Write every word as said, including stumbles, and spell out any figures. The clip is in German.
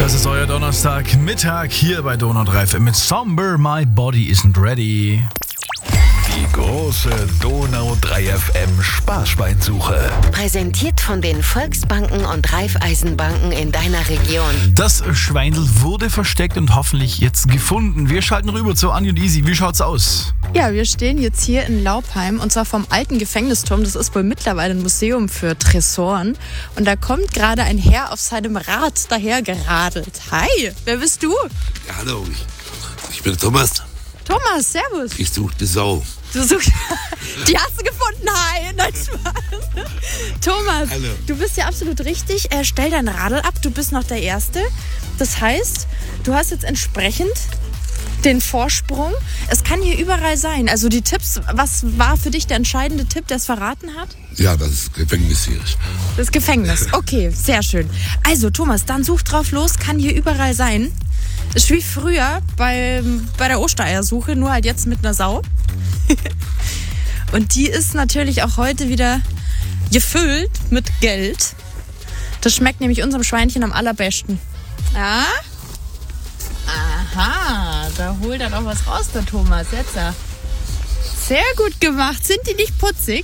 Das ist euer Donnerstagmittag hier bei Donau drei F M mit Somber, My Body Isn't Ready. Die große Donau drei F M Sparschweinsuche. Präsentiert von den Volksbanken und Raiffeisenbanken in deiner Region. Das Schweindel wurde versteckt und hoffentlich jetzt gefunden. Wir schalten rüber zu Anni und Easy. Wie schaut's aus? Ja, wir stehen jetzt hier in Laupheim und zwar vom alten Gefängnisturm. Das ist wohl mittlerweile ein Museum für Tresoren. Und da kommt gerade ein Herr auf seinem Rad dahergeradelt. Hi, wer bist du? Ja, hallo, ich, ich bin Thomas. Thomas, servus. Ich suche die Sau. Du suchst, die hast du gefunden, hi. Nein, Spaß. Thomas, Hallo. du bist ja absolut richtig. Äh, stell dein Radl ab, du bist noch der Erste. Das heißt, du hast jetzt entsprechend den Vorsprung. Es kann hier überall sein. Also die Tipps, was war für dich der entscheidende Tipp, der es verraten hat? Ja, das ist Gefängnis hier. Das Gefängnis, okay, sehr schön. Also Thomas, dann such drauf los, kann hier überall sein. Ist wie früher bei, bei der Ostereiersuche, nur halt jetzt mit einer Sau. Und die ist natürlich auch heute wieder gefüllt mit Geld. Das schmeckt nämlich unserem Schweinchen am allerbesten. Ja? Aha, da holt er doch was raus, der Thomas. Jetzt ja. Sehr gut gemacht. Sind die nicht putzig?